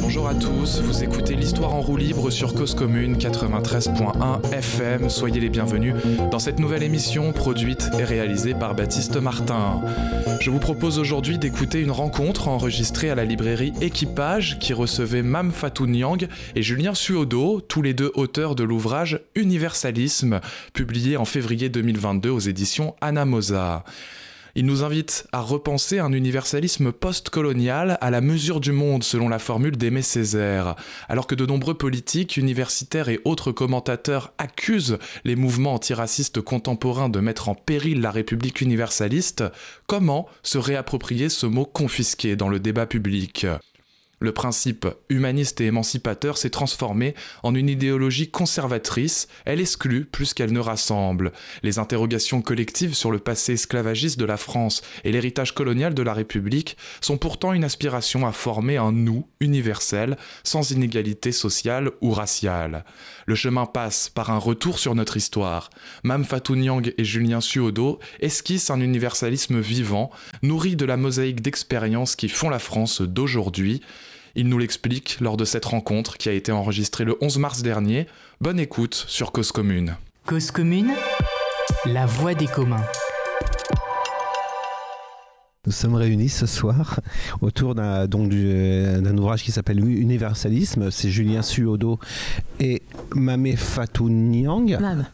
Bonjour à tous, vous écoutez l'Histoire en roue libre sur Cause Commune 93.1 FM. Soyez les bienvenus dans cette nouvelle émission produite et réalisée par Baptiste Martin. Je vous propose aujourd'hui d'écouter une rencontre enregistrée à la librairie Équipage qui recevait Mame Fatou Niang et Julien Suodo, tous les deux auteurs de l'ouvrage Universalisme, publié en février 2022 aux éditions Anamosa. Il nous invite à repenser un universalisme post-colonial à la mesure du monde, selon la formule d'Aimé Césaire. Alors que de nombreux politiques, universitaires et autres commentateurs accusent les mouvements antiracistes contemporains de mettre en péril la République universaliste, comment se réapproprier ce mot confisqué dans le débat public ? Le principe humaniste et émancipateur s'est transformé en une idéologie conservatrice, elle exclut plus qu'elle ne rassemble. Les interrogations collectives sur le passé esclavagiste de la France et l'héritage colonial de la République sont pourtant une aspiration à former un nous universel, sans inégalité sociale ou raciale. Le chemin passe par un retour sur notre histoire. Mame Fatou Niang et Julien Suodo esquissent un universalisme vivant, nourri de la mosaïque d'expériences qui font la France d'aujourd'hui. Il nous l'explique lors de cette rencontre qui a été enregistrée le 11 mars dernier. Bonne écoute sur Cause Commune. Cause Commune, la voix des communs. Nous sommes réunis ce soir autour d'un ouvrage qui s'appelle Universalisme. C'est Julien Suodo et Mame Fatou Niang.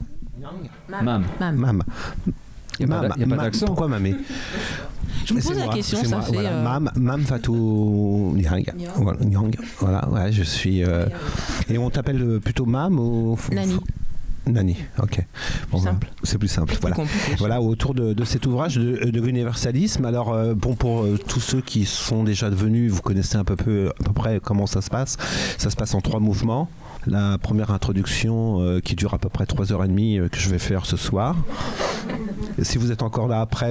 Mame. Il n'y a pas d'accent. Pourquoi Mame ? Je me pose la question, ça fait... Voilà, Mame Fatou Niang. Voilà, ouais, je suis... Et on t'appelle plutôt Mame ou... Nani, ok. Bon, simple. C'est plus simple. Voilà, autour de cet ouvrage de l'universalisme. Alors, pour tous ceux qui sont déjà venus, vous connaissez à peu près comment ça se passe. Ça se passe en 3 mouvements. La première introduction qui dure à peu près 3h30 que je vais faire ce soir. Et si vous êtes encore là après,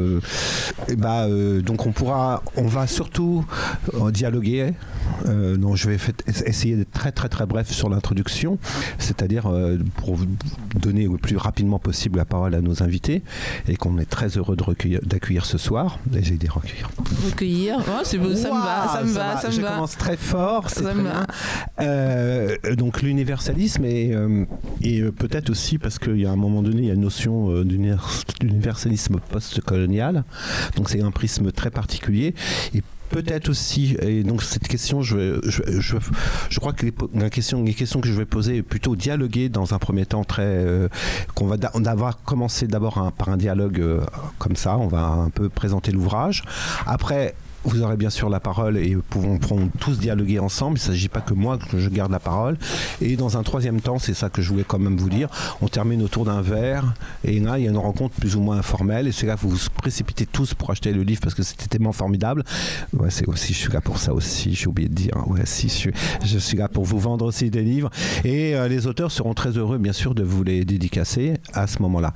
donc on va surtout dialoguer. Donc je vais essayer d'être très très très bref sur l'introduction, c'est-à-dire pour donner le plus rapidement possible la parole à nos invités et qu'on est très heureux d'accueillir ce soir. Et j'ai dit recueillir. Oh, c'est beau, ça me va. Je commence très fort, c'est ça très bien. Donc l'universalisme et peut-être aussi parce qu'il y a un moment donné, il y a une notion d'universalisme post-colonial. Donc c'est un prisme très particulier. Et peut-être aussi, et donc cette question, je crois que les questions que je vais poser est plutôt dialoguer dans un premier temps on va commencer d'abord par un dialogue comme ça, on va un peu présenter l'ouvrage. Après, vous aurez bien sûr la parole et pourront tous dialoguer ensemble. Il ne s'agit pas que moi que je garde la parole. Et dans un troisième temps, c'est ça que je voulais quand même vous dire, on termine autour d'un verre et là il y a une rencontre plus ou moins informelle et c'est là que vous vous précipitez tous pour acheter le livre parce que c'était tellement formidable. Ouais, c'est aussi, je suis là pour ça aussi, j'ai oublié de dire. Ouais, si, je suis là pour vous vendre aussi des livres et les auteurs seront très heureux bien sûr de vous les dédicacer à ce moment-là.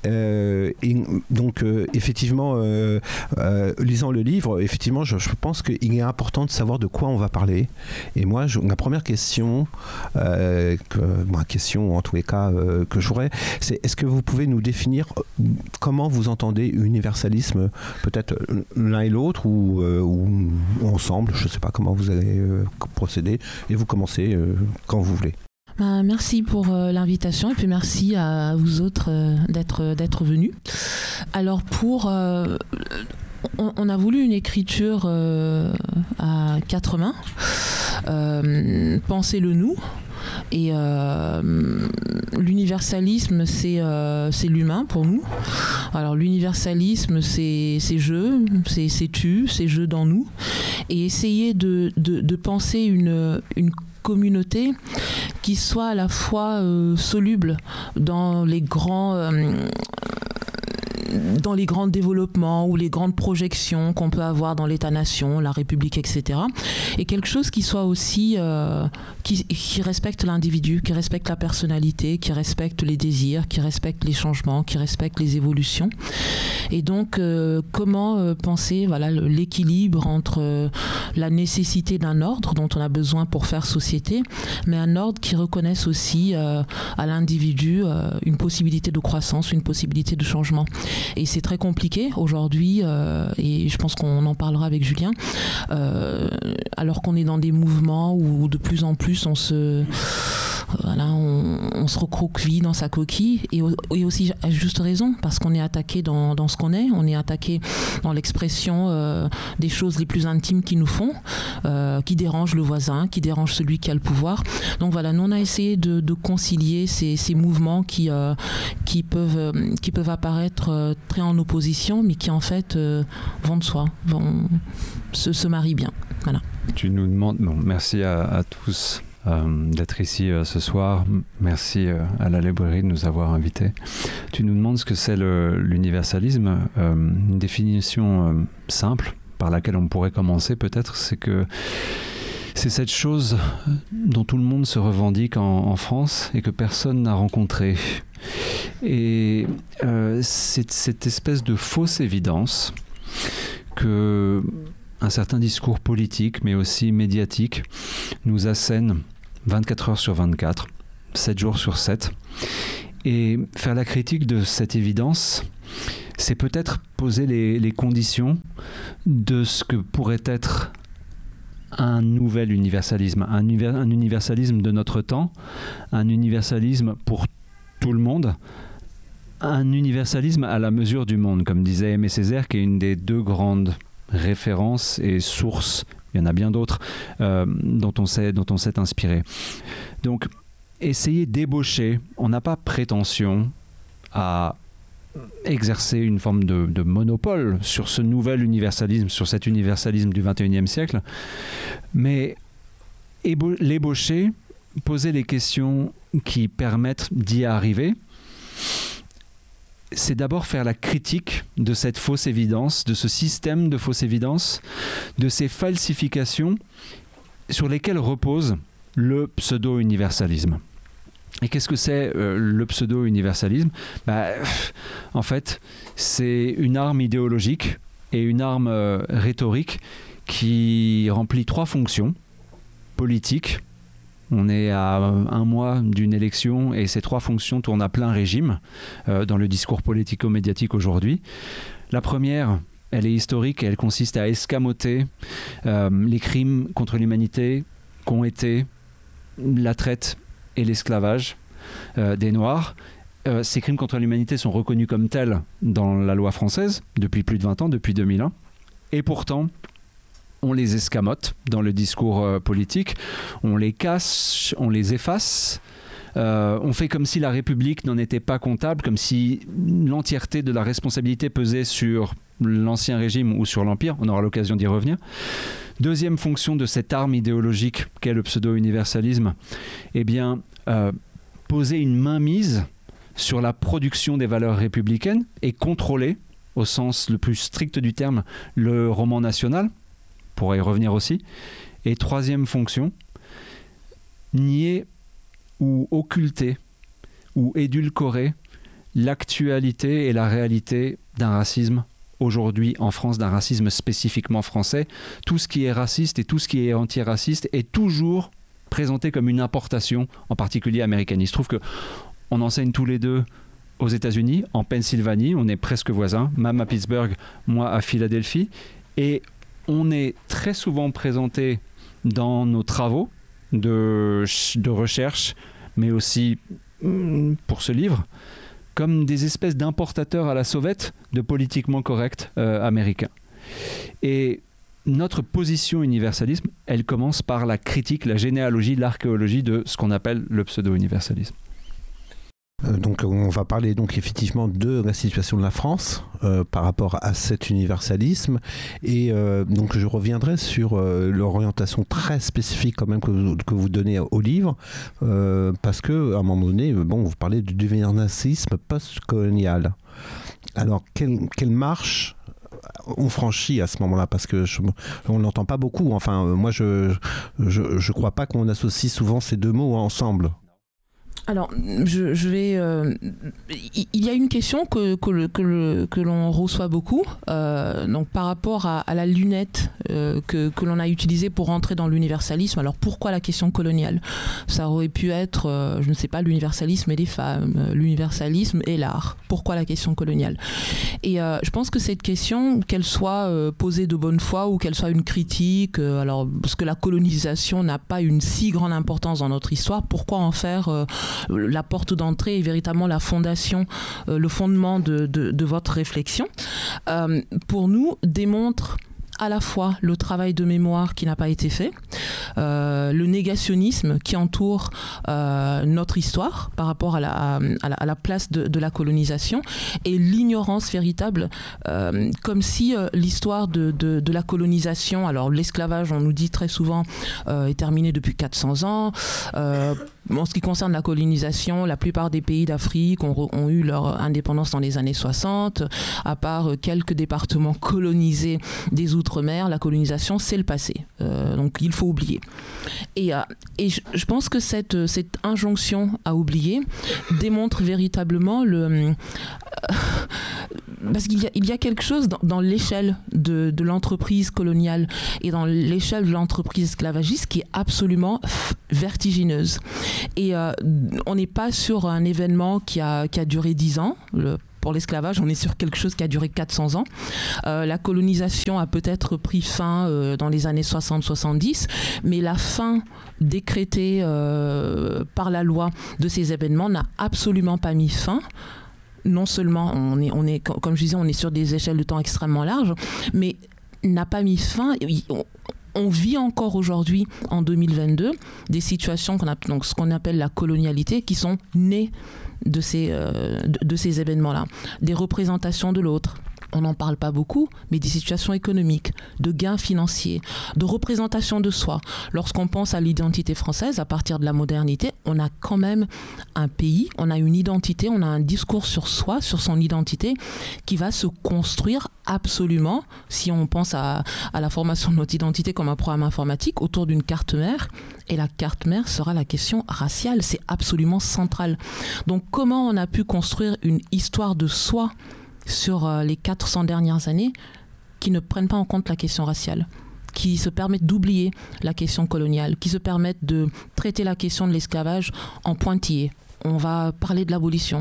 Effectivement, lisant le livre, effectivement, je pense qu'il est important de savoir de quoi on va parler. Et moi, la première question, question en tous les cas que j'aurais, c'est est-ce que vous pouvez nous définir comment vous entendez universalisme, peut-être l'un et l'autre ou ensemble, je ne sais pas comment vous allez procéder, et vous commencez quand vous voulez. Merci pour l'invitation et puis merci à vous autres d'être venus. Alors on a voulu une écriture à 4 mains, penser le nous. Et l'universalisme, c'est l'humain pour nous. Alors l'universalisme, c'est je, c'est tu, c'est je dans nous. Et essayer de penser une communauté qui soit à la fois soluble dans les grands développements ou les grandes projections qu'on peut avoir dans l'État-nation, la République, etc. Et quelque chose qui soit aussi qui respecte l'individu, qui respecte la personnalité, qui respecte les désirs, qui respecte les changements, qui respecte les évolutions. Et donc, comment penser l'équilibre entre la nécessité d'un ordre dont on a besoin pour faire société, mais un ordre qui reconnaisse aussi à l'individu une possibilité de croissance, une possibilité de changement. Et c'est très compliqué aujourd'hui, et je pense qu'on en parlera avec Julien, alors qu'on est dans des mouvements où de plus en plus on se recroqueville dans sa coquille, et aussi à juste raison, parce qu'on est attaqué dans ce qu'on est, on est attaqué dans l'expression des choses les plus intimes qui nous font, qui dérangent le voisin, qui dérangent celui qui a le pouvoir. Donc voilà, nous on a essayé de concilier ces mouvements qui peuvent apparaître très en opposition, mais qui en fait vont de soi, se marient bien. Voilà. Tu nous demandes, merci à tous d'être ici ce soir. Merci à la librairie de nous avoir invités. Tu nous demandes ce que c'est l'universalisme. Une définition simple par laquelle on pourrait commencer peut-être, c'est que c'est cette chose dont tout le monde se revendique en France et que personne n'a rencontré. Et c'est cette espèce de fausse évidence que un certain discours politique, mais aussi médiatique, nous assène 24 heures sur 24, 7 jours sur 7. Et faire la critique de cette évidence, c'est peut-être poser les conditions de ce que pourrait être un nouvel universalisme, un universalisme de notre temps, un universalisme pour tout le monde, un universalisme à la mesure du monde, comme disait Aimé Césaire, qui est une des deux grandes références et sources, il y en a bien d'autres, dont on s'est inspiré. Donc, essayer d'ébaucher, on n'a pas prétention à exercer une forme de monopole sur ce nouvel universalisme, sur cet universalisme du XXIe siècle, mais l'ébaucher, poser les questions qui permettent d'y arriver, c'est d'abord faire la critique de cette fausse évidence, de ce système de fausse évidence, de ces falsifications sur lesquelles repose le pseudo-universalisme. Et qu'est-ce que c'est le pseudo-universalisme ? En fait, c'est une arme idéologique et une arme rhétorique qui remplit 3 fonctions. Politique, on est à 1 mois d'une élection et ces 3 fonctions tournent à plein régime dans le discours politico-médiatique aujourd'hui. La première, elle est historique et elle consiste à escamoter les crimes contre l'humanité qu'ont été la traite et l'esclavage des Noirs. Ces crimes contre l'humanité sont reconnus comme tels dans la loi française depuis plus de 20 ans, depuis 2001. Et pourtant, on les escamote dans le discours politique, on les cache, on les efface. On fait comme si la République n'en était pas comptable, comme si l'entièreté de la responsabilité pesait sur l'Ancien Régime ou sur l'Empire. On aura l'occasion d'y revenir. Deuxième fonction de cette arme idéologique qu'est le pseudo-universalisme, poser une mainmise sur la production des valeurs républicaines et contrôler, au sens le plus strict du terme, le roman national. On pourra y revenir aussi. Et troisième fonction, nier ou occulter ou édulcorer l'actualité et la réalité d'un racisme aujourd'hui en France, d'un racisme spécifiquement français. Tout ce qui est raciste et tout ce qui est antiraciste est toujours présenté comme une importation, en particulier américaine. Il se trouve qu'on enseigne tous les deux aux États-Unis, en Pennsylvanie, on est presque voisins, Mam à Pittsburgh, moi à Philadelphie, et on est très souvent présenté dans nos travaux de recherche, mais aussi pour ce livre, comme des espèces d'importateurs à la sauvette de politiquement correct américains. Et notre position universalisme, elle commence par la critique, la généalogie, l'archéologie de ce qu'on appelle le pseudo-universalisme. Donc on va parler donc effectivement de la situation de la France par rapport à cet universalisme, et donc je reviendrai sur l'orientation très spécifique quand même que vous donnez au livre, parce que à un moment donné, vous parlez du dévernacisme post-colonial. Alors quelle marche on franchit à ce moment-là, parce que on n'entend pas beaucoup. Enfin, moi je crois pas qu'on associe souvent ces deux mots ensemble. Alors, je vais. Il y a une question que l'on reçoit beaucoup, donc par rapport à la lunette que l'on a utilisée pour rentrer dans l'universalisme. Alors, pourquoi la question coloniale ? Ça aurait pu être, je ne sais pas, l'universalisme et les femmes, l'universalisme et l'art. Pourquoi la question coloniale ? Et je pense que cette question, qu'elle soit posée de bonne foi ou qu'elle soit une critique, alors parce que la colonisation n'a pas une si grande importance dans notre histoire, pourquoi en faire la porte d'entrée est véritablement la fondation, le fondement de votre réflexion, pour nous, démontre à la fois le travail de mémoire qui n'a pas été fait, le négationnisme qui entoure notre histoire par rapport à la place de la colonisation, et l'ignorance véritable, comme si l'histoire de la colonisation, alors l'esclavage, on nous dit très souvent, est terminé depuis 400 ans. En ce qui concerne la colonisation, la plupart des pays d'Afrique ont eu leur indépendance dans les années 60. À part quelques départements colonisés des Outre-mer, la colonisation, c'est le passé. Donc il faut oublier. Et je pense que cette injonction à oublier démontre véritablement parce qu'il y a quelque chose dans l'échelle de l'entreprise coloniale et dans l'échelle de l'entreprise esclavagiste qui est absolument vertigineuse. Et on n'est pas sur un événement qui a duré 10 ans. Pour l'esclavage, on est sur quelque chose qui a duré 400 ans. La colonisation a peut-être pris fin dans les années 60-70, mais la fin décrétée par la loi de ces événements n'a absolument pas mis fin. Non seulement, on est, comme je disais, on est sur des échelles de temps extrêmement larges, mais n'a pas mis fin. On vit encore aujourd'hui, en 2022, des situations donc ce qu'on appelle la colonialité, qui sont nées de ces événements-là. Des représentations de l'autre. On n'en parle pas beaucoup, mais des situations économiques, de gains financiers, de représentation de soi. Lorsqu'on pense à l'identité française, à partir de la modernité, on a quand même un pays, on a une identité, on a un discours sur soi, sur son identité, qui va se construire absolument, si on pense à la formation de notre identité comme un programme informatique, autour d'une carte mère. Et la carte mère sera la question raciale, c'est absolument central. Donc comment on a pu construire une histoire de soi sur les 400 dernières années qui ne prennent pas en compte la question raciale, qui se permettent d'oublier la question coloniale, qui se permettent de traiter la question de l'esclavage en pointillé. On va parler de l'abolition.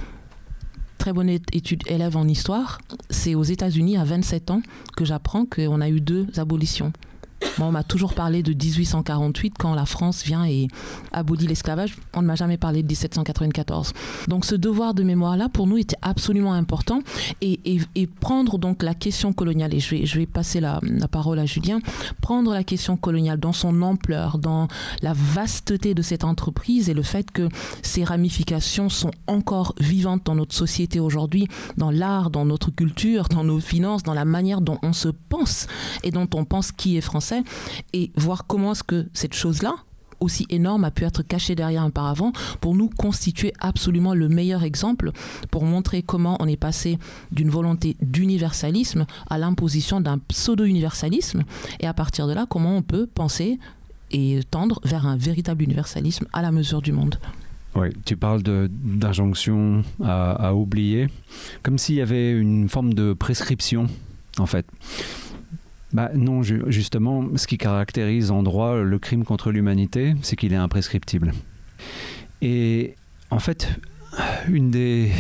Très bonne étude élève en histoire, c'est aux États-Unis à 27 ans que j'apprends qu'on a eu 2 abolitions. Moi, on m'a toujours parlé de 1848 quand la France vient et abolit l'esclavage. On ne m'a jamais parlé de 1794. Donc ce devoir de mémoire-là, pour nous, était absolument important. Et prendre donc la question coloniale, et je vais passer la parole à Julien, prendre la question coloniale dans son ampleur, dans la vasteté de cette entreprise et le fait que ses ramifications sont encore vivantes dans notre société aujourd'hui, dans l'art, dans notre culture, dans nos finances, dans la manière dont on se pense et dont on pense qui est français, et voir comment est-ce que cette chose-là, aussi énorme, a pu être cachée derrière un paravent, pour nous constituer absolument le meilleur exemple pour montrer comment on est passé d'une volonté d'universalisme à l'imposition d'un pseudo-universalisme, et à partir de là, comment on peut penser et tendre vers un véritable universalisme à la mesure du monde. Oui, tu parles d'injonction à oublier, comme s'il y avait une forme de prescription, en fait. Non, justement, ce qui caractérise en droit le crime contre l'humanité, c'est qu'il est imprescriptible. Et en fait, une de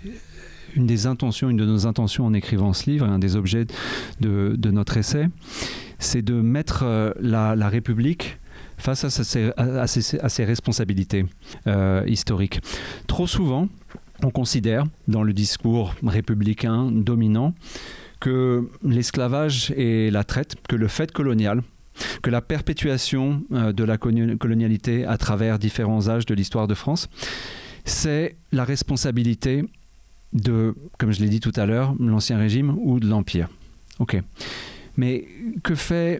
nos intentions en écrivant ce livre, un des objets de notre essai, c'est de mettre la République face à ses responsabilités historiques. Trop souvent, on considère, dans le discours républicain dominant, que l'esclavage et la traite, que le fait colonial, que la perpétuation de la colonialité à travers différents âges de l'histoire de France, c'est la responsabilité de, comme je l'ai dit tout à l'heure, l'Ancien Régime ou de l'Empire. Ok. Mais que fait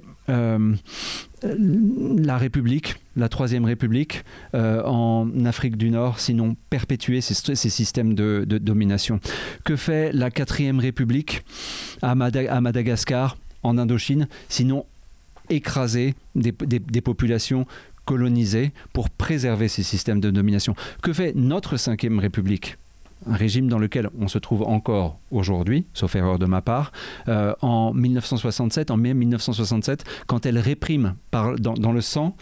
la République, la Troisième République, en Afrique du Nord, sinon perpétuer ces systèmes de domination? Que fait la Quatrième République à Madagascar, en Indochine, sinon écraser des populations colonisés pour préserver ces systèmes de domination. Que fait notre 5e République ? Un régime dans lequel on se trouve encore aujourd'hui, sauf erreur de ma part, en mai 1967, quand elle réprime dans le sang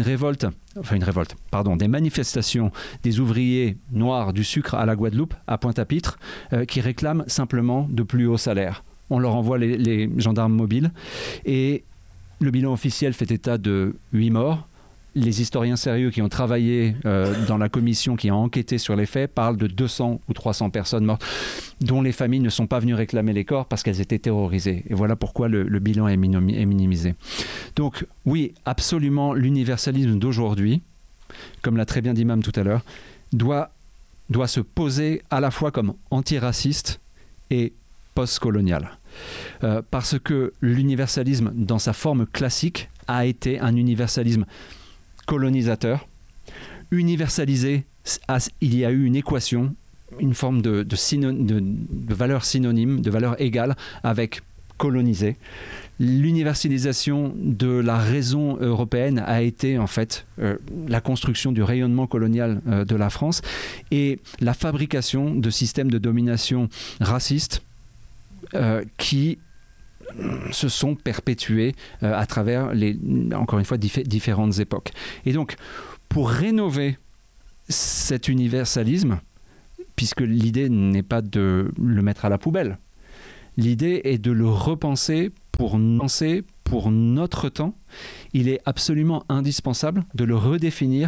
des manifestations des ouvriers noirs du sucre à la Guadeloupe, à Pointe-à-Pitre, qui réclament simplement de plus hauts salaires. On leur envoie les gendarmes mobiles et le bilan officiel fait état de 8 morts. Les historiens sérieux qui ont travaillé dans la commission qui a enquêté sur les faits parlent de 200 ou 300 personnes mortes dont les familles ne sont pas venues réclamer les corps parce qu'elles étaient terrorisées. Et voilà pourquoi le bilan est minimisé. Donc oui, absolument, l'universalisme d'aujourd'hui, comme l'a très bien dit Mam tout à l'heure, doit se poser à la fois comme antiraciste et post-colonial. Parce que l'universalisme, dans sa forme classique, a été un universalisme colonisateur, universalisé, il y a eu une équation, une forme de valeur synonyme, de valeur égale avec colonisé. L'universalisation de la raison européenne a été en fait la construction du rayonnement colonial de la France et la fabrication de systèmes de domination racistes qui se sont perpétués à travers encore une fois, différentes époques. Et donc, pour rénover cet universalisme, puisque l'idée n'est pas de le mettre à la poubelle, l'idée est de le repenser pour notre temps, il est absolument indispensable de le redéfinir